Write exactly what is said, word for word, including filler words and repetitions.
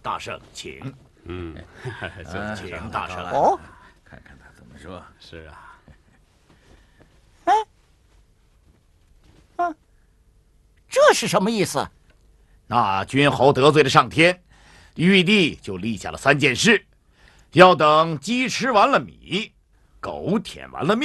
大圣，请。 嗯， 请大圣。 哦， 看看他怎么说。 是啊。 哎，啊，这是什么意思？ 那君侯得罪了上天，玉帝就立下了三件事：要等鸡吃完了米，狗舔完了面。